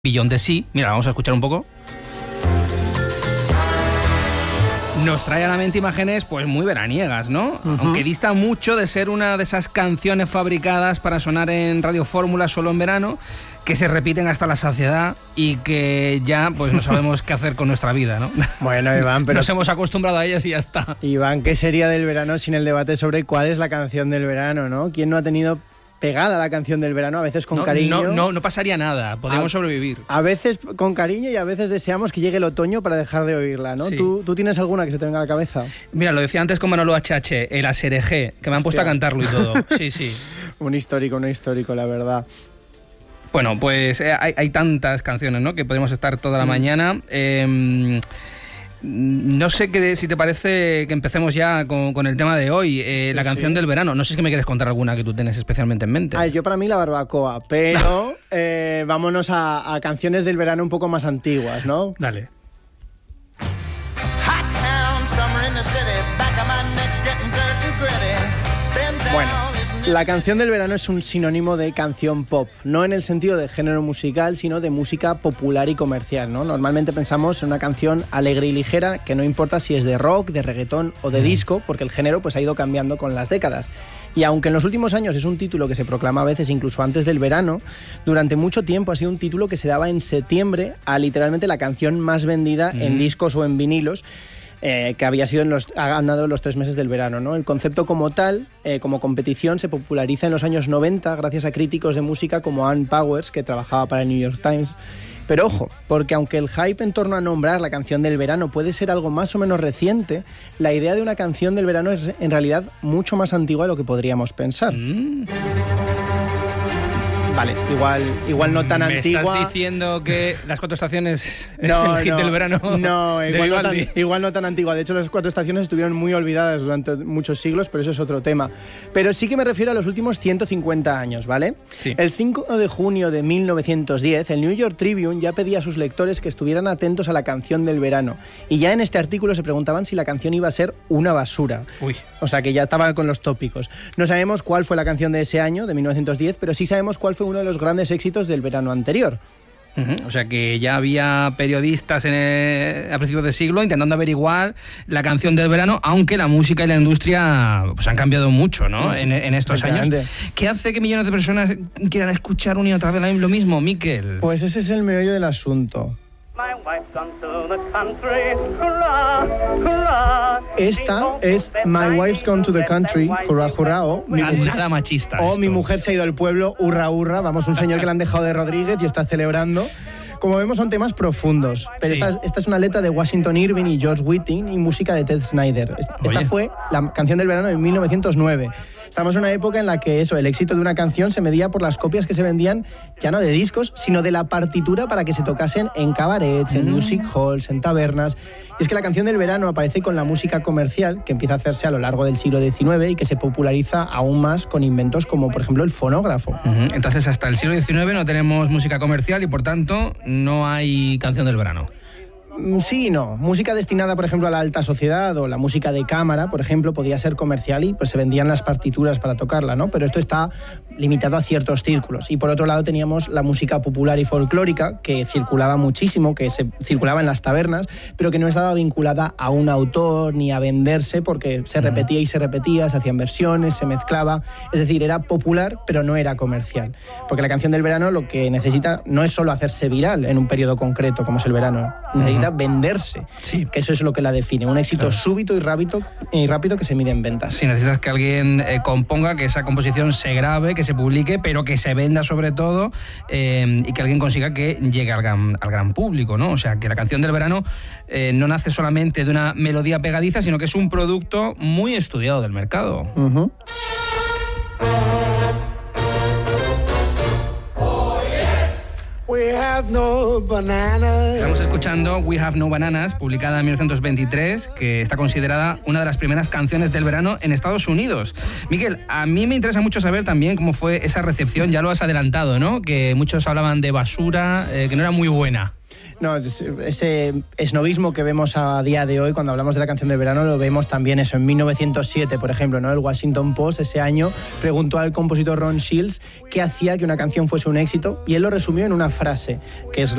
Beyond the Sea. Mira, vamos a escuchar un poco. Nos trae a la mente imágenes pues muy veraniegas, ¿no? Aunque dista mucho de ser una de esas canciones fabricadas para sonar en Radio Fórmula solo en verano, que se repiten hasta la saciedad y que ya pues no sabemos qué hacer con nuestra vida, ¿no? Bueno, Iván, pero... Nos hemos acostumbrado a ellas y ya está. Iván, ¿qué sería del verano sin el debate sobre cuál es la canción del verano, ¿no? ¿Quién no ha tenido pegada la canción del verano, a veces con cariño? No pasaría nada, podríamos sobrevivir. A veces con cariño y a veces deseamos que llegue el otoño para dejar de oírla, ¿no? Sí. ¿Tú tienes alguna que se te venga a la cabeza? Mira, lo decía antes con Manolo HH, el ASRG, que me han puesto a cantarlo y todo. Sí, sí. Un histórico, la verdad. Bueno, pues hay tantas canciones, ¿no?, que podemos estar toda la mañana. No sé si te parece que empecemos ya con el tema de hoy, la canción del verano. No sé si me quieres contar alguna que tú tienes especialmente en mente. Yo para mí la barbacoa, pero vámonos a canciones del verano un poco más antiguas, ¿no? Dale. Bueno, la canción del verano es un sinónimo de canción pop, no en el sentido de género musical, sino de música popular y comercial, ¿no? Normalmente pensamos en una canción alegre y ligera, que no importa si es de rock, de reggaetón o de disco, porque el género pues ha ido cambiando con las décadas. Y aunque en los últimos años es un título que se proclama a veces incluso antes del verano, durante mucho tiempo ha sido un título que se daba en septiembre a literalmente la canción más vendida en discos o en vinilos, que había sido ha ganado los 3 meses del verano, ¿no? El concepto como tal, como competición, se populariza en los años 90 gracias a críticos de música como Ann Powers, que trabajaba para el New York Times. Pero ojo, porque aunque el hype en torno a nombrar la canción del verano puede ser algo más o menos reciente, la idea de una canción del verano es en realidad mucho más antigua de lo que podríamos pensar. Vale, igual no tan antigua. ¿Me estás diciendo que Las Cuatro Estaciones es el hit del verano? No, igual no tan antigua. De hecho, Las Cuatro Estaciones estuvieron muy olvidadas durante muchos siglos, pero eso es otro tema. Pero sí que me refiero a los últimos 150 años, ¿vale? Sí. El 5 de junio de 1910, el New York Tribune ya pedía a sus lectores que estuvieran atentos a la canción del verano. Y ya en este artículo se preguntaban si la canción iba a ser una basura. Uy. O sea, que ya estaban con los tópicos. No sabemos cuál fue la canción de ese año, de 1910, pero sí sabemos cuál fue uno de los grandes éxitos del verano anterior. O sea que ya había periodistas a principios de siglo intentando averiguar la canción del verano, aunque la música y la industria pues han cambiado mucho, ¿no? En estos años. ¿Qué hace que millones de personas quieran escuchar una y otra vez lo mismo, Miquel? Pues ese es el meollo del asunto. Esta es My Wife's Gone to the Country, hurra, hurra, o nada machista. O Mi mujer se ha ido al pueblo, hurra, hurra. Vamos, un señor que le han dejado de Rodríguez y está celebrando. Como vemos, son temas profundos. Pero sí. esta es una letra de Washington Irving y George Whiting y música de Ted Snyder. Esta fue la canción del verano de 1909. Estamos en una época en la que el éxito de una canción se medía por las copias que se vendían, ya no de discos, sino de la partitura para que se tocasen en cabarets, en music halls, en tabernas. Y es que la canción del verano aparece con la música comercial, que empieza a hacerse a lo largo del siglo XIX y que se populariza aún más con inventos como, por ejemplo, el fonógrafo. Entonces, hasta el siglo XIX no tenemos música comercial y, por tanto, no hay canción del verano. Sí y no. Música destinada, por ejemplo, a la alta sociedad o la música de cámara, por ejemplo, podía ser comercial y pues se vendían las partituras para tocarla, ¿no? Pero esto está limitado a ciertos círculos. Y por otro lado teníamos la música popular y folclórica, que circulaba muchísimo, que se circulaba en las tabernas, pero que no estaba vinculada a un autor ni a venderse, porque se repetía y se repetía, se hacían versiones, se mezclaba. Es decir, era popular, pero no era comercial. Porque la canción del verano lo que necesita no es solo hacerse viral en un periodo concreto, como es el verano. Necesita venderse, sí. Que eso es lo que la define, un éxito súbito y rápido que se mide en ventas. Sí, necesitas que alguien componga, que esa composición se grabe, que se publique, pero que se venda sobre todo, y que alguien consiga que llegue al gran público, ¿no? O sea, que la canción del verano no nace solamente de una melodía pegadiza, sino que es un producto muy estudiado del mercado. Estamos escuchando We Have No Bananas, publicada en 1923, que está considerada una de las primeras canciones del verano en Estados Unidos. Miquel, a mí me interesa mucho saber también cómo fue esa recepción, ya lo has adelantado, ¿no? Que muchos hablaban de basura, que no era muy buena. No, ese esnovismo que vemos a día de hoy cuando hablamos de la canción de verano lo vemos también eso en 1907, por ejemplo, ¿no? El Washington Post ese año preguntó al compositor Ron Shields qué hacía que una canción fuese un éxito y él lo resumió en una frase, que es